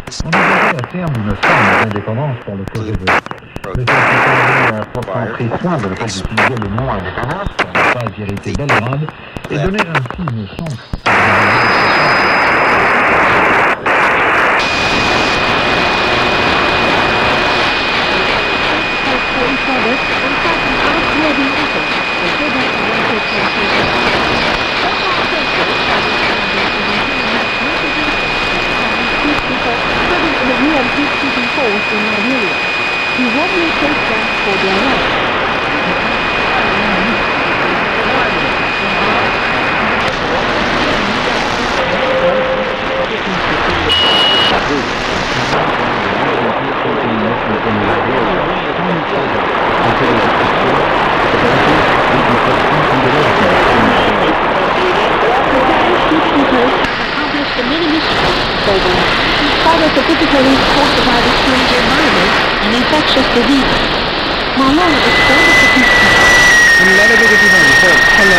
On est arrivé à terme d'une forme d'indépendance pour le projet de a pris soin de ne pas utiliser le mot indépendance pour ne pas irriter Belgrade et donner ainsi une chance à He warmly takes them for their life. Accomplished the many missions program in spite of the difficulties caused by the strange environment and infectious diseases. Malone explained the peace. In l'aeronautico,